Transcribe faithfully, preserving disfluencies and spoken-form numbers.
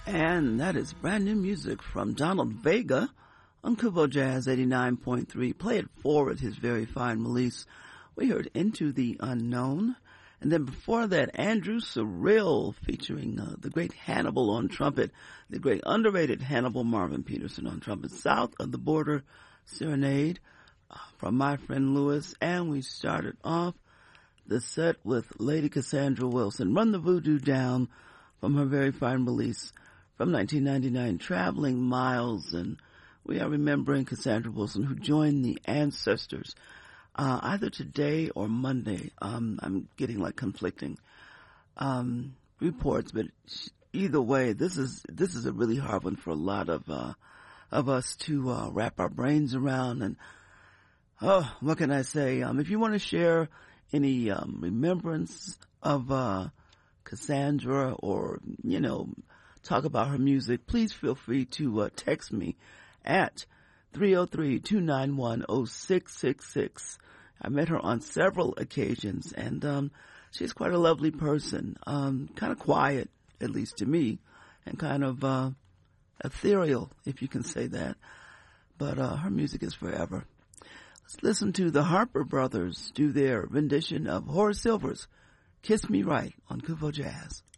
And that is brand new music from Donald Vega on Kubo Jazz eighty-nine point three. Play It Forward, his very fine release. We heard Into the Unknown. And then before that, Andrew Cyrille featuring uh, the great Hannibal on trumpet, the great underrated Hannibal Marvin Peterson on trumpet, South of the Border Serenade uh, from my friend Lewis. And we started off the set with Lady Cassandra Wilson, Run the Voodoo Down, from her very fine release from nineteen ninety-nine, Traveling Miles. And we are remembering Cassandra Wilson, who joined the Ancestors uh, either today or Monday. Um, I'm getting like conflicting um, reports, but either way, this is this is a really hard one for a lot of uh, of us to uh, wrap our brains around. And oh, what can I say? Um, if you want to share any um, remembrance of uh, Cassandra, or you know, talk about her music, please feel free to uh, text me at three oh three, two nine one, oh six six six. I met her on several occasions, and um, she's quite a lovely person, um, kind of quiet, at least to me, and kind of uh, ethereal, if you can say that. But uh, her music is forever. Let's listen to the Harper Brothers do their rendition of Horace Silver's Kiss Me Right on Kubo Jazz.